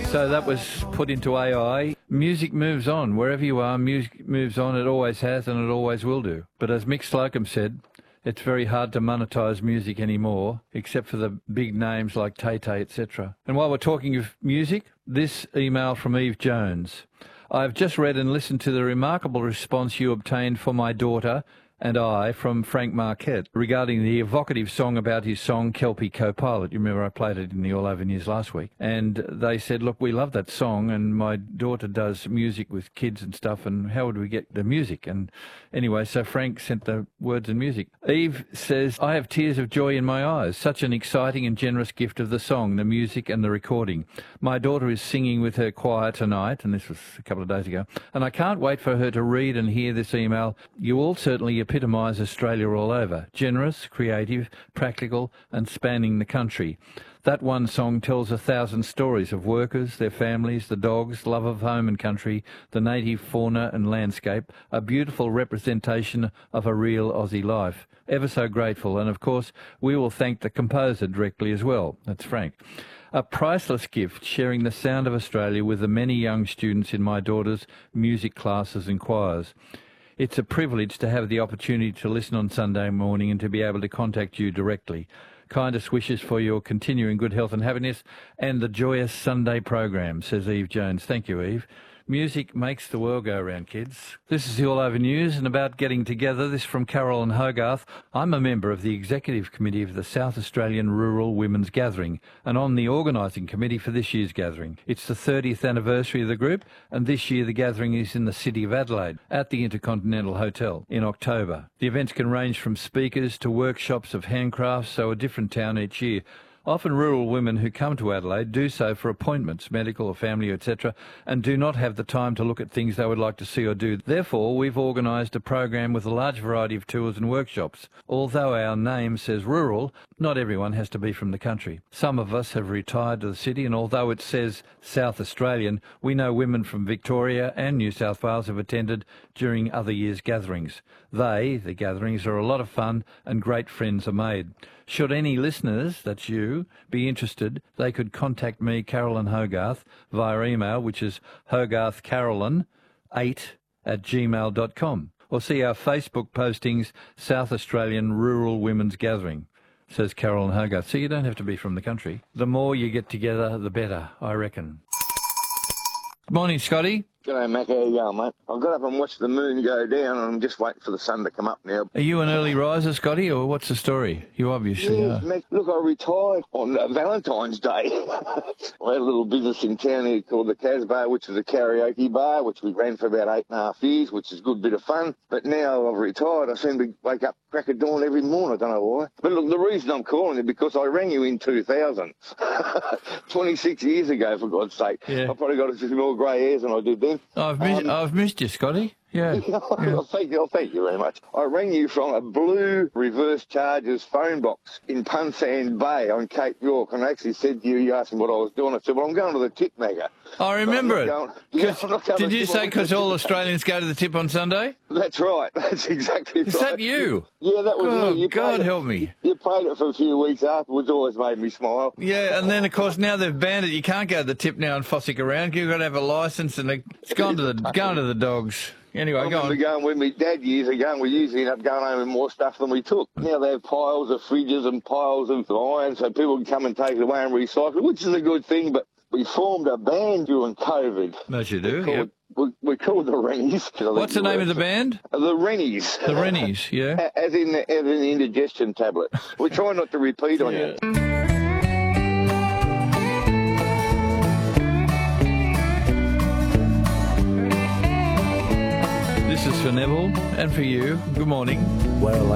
So that was put into AI. Music moves on. Wherever you are, music moves on. It always has and it always will do. But as Mick Slocum said, it's very hard to monetise music anymore, except for the big names like Tay-Tay, etc. And while we're talking of music, this email from Eve Jones. I've just read and listened to the remarkable response you obtained for my daughter and I from Frank Marquette regarding the evocative song about his song Kelpie Co-Pilot. You remember I played it in the All Over News last week. And they said, look, we love that song and my daughter does music with kids and stuff, and how would we get the music? And anyway, so Frank sent the words and music. Eve says, I have tears of joy in my eyes. Such an exciting and generous gift of the song, the music and the recording. My daughter is singing with her choir tonight, and this was a couple of days ago, and I can't wait for her to read and hear this email. You all certainly epitomise Australia all over. Generous, creative, practical and spanning the country. That one song tells 1,000 stories of workers, their families, the dogs, love of home and country, the native fauna and landscape, a beautiful representation of a real Aussie life. Ever so grateful, and of course we will thank the composer directly as well. That's Frank. A priceless gift, sharing the sound of Australia with the many young students in my daughter's music classes and choirs. It's a privilege to have the opportunity to listen on Sunday morning and to be able to contact you directly. Kindest wishes for your continuing good health and happiness and the joyous Sunday program, says Eve Jones. Thank you, Eve. Music makes the world go round, kids. This is the All Over News, and about getting together, this from Carolyn Hogarth. I'm a member of the Executive Committee of the South Australian Rural Women's Gathering and on the organising committee for this year's gathering. It's the 30th anniversary of the group, and this year the gathering is in the city of Adelaide at the Intercontinental Hotel in October. The events can range from speakers to workshops of handcrafts, so a different town each year. Often rural women who come to Adelaide do so for appointments, medical or family, etc., and do not have the time to look at things they would like to see or do. Therefore, we've organised a program with a large variety of tours and workshops. Although our name says rural, not everyone has to be from the country. Some of us have retired to the city, and although it says South Australian, we know women from Victoria and New South Wales have attended during other years' gatherings. The gatherings, are a lot of fun and great friends are made. Should any listeners, that's you, be interested, they could contact me, Carolyn Hogarth, via email, which is hogarthcarolyn8@gmail.com, or see our Facebook postings, South Australian Rural Women's Gathering, says Carolyn Hogarth. So you don't have to be from the country. The more you get together, the better, I reckon. Good morning, Scotty. G'day, Mac. How you going, mate? I've got up and watched the moon go down, and I'm just waiting for the sun to come up now. Are you an early riser, Scotty, or what's the story? You obviously are. Mac, look, I retired on Valentine's Day. I had a little business in town here called the Casbah, which is a karaoke bar, which we ran for about 8.5 years, which is a good bit of fun. But now I've retired, I seem to wake up crack of dawn every morning. I don't know why. But look, the reason I'm calling is because I rang you in 2000, 26 years ago, for God's sake. Yeah. I've probably got a few more grey hairs than I did then. I've missed you, Scotty. Yeah. Well, thank you very much. I rang you from a blue reverse charges phone box in Punsand Bay on Cape York, and I actually said to you, you asked me what I was doing. I said, well, I'm going to the Tip Mega. I remember it. Did you say because all Australians go to the Tip on Sunday? That's right. That's exactly right. Is that you? Yeah, that was me. God help me. You played it for a few weeks afterwards, always made me smile. Yeah, and then, of course, now they've banned it. You can't go to the Tip now and fossick around. You've got to have a licence, and it's going to the dogs. Anyway, go on. Going with me dad years ago, and we usually end up going home with more stuff than we took. Now they have piles of fridges and piles of iron, so people can come and take it away and recycle it, which is a good thing, but we formed a band during COVID. Yes, you do, We're called the Rennies. What's the name of the band? The Rennies. The Rennies, yeah. As in the indigestion tablet. We try not to repeat on you. This is for Neville and for you. Good morning. Well,